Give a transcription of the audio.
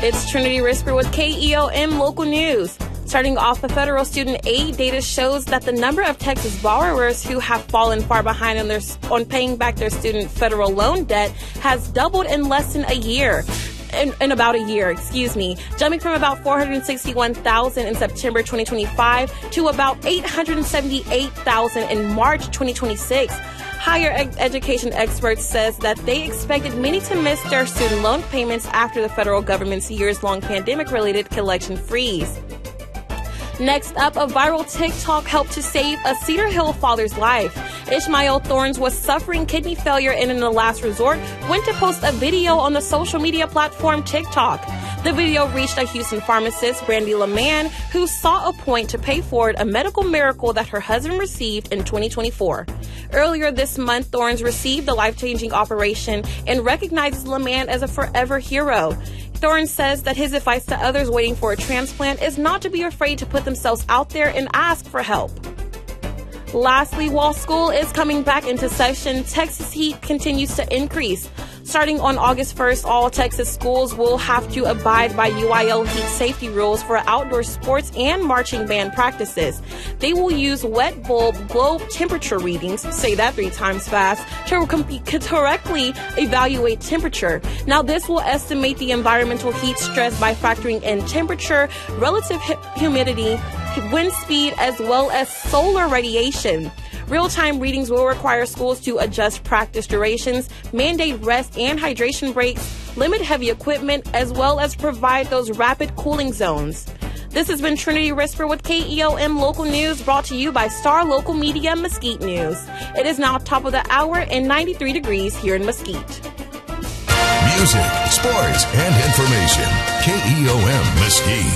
It's Trinity Risper with KEOM Local News. Starting off, the federal student aid data shows that the number of Texas borrowers who have fallen far behind on paying back their student federal loan debt has doubled in less than a year. In about a year, jumping from about 461,000 in September 2025 to about 878,000 in March 2026. Higher education experts says that they expected many to miss their student loan payments after the federal government's years-long pandemic-related collection freeze. Next up, a viral TikTok helped to save a Cedar Hill father's life. Ishmael Thorns was suffering kidney failure and in the last resort went to post a video on the social media platform TikTok. The video reached a Houston pharmacist, Brandy LeMan, who saw a point to pay forward a medical miracle that her husband received in 2024. Earlier this month, Thorns received the life-changing operation and recognizes LeMan as a forever hero. Thorns says that his advice to others waiting for a transplant is not to be afraid to put themselves out there and ask for help. Lastly, while school is coming back into session, Texas heat continues to increase. Starting on August 1st, all Texas schools will have to abide by UIL heat safety rules for outdoor sports and marching band practices. They will use wet bulb globe temperature readings, say that 3 times fast, to correctly evaluate temperature. Now, this will estimate the environmental heat stress by factoring in temperature, relative humidity, wind speed, as well as solar radiation. Real-time readings will require schools to adjust practice durations, mandate rest and hydration breaks, limit heavy equipment, as well as provide those rapid cooling zones. This has been Trinity Risper with KEOM Local News, brought to you by Star Local Media Mesquite News. It is now top of the hour and 93 degrees here in Mesquite. Music, sports, and information. KEOM Mesquite.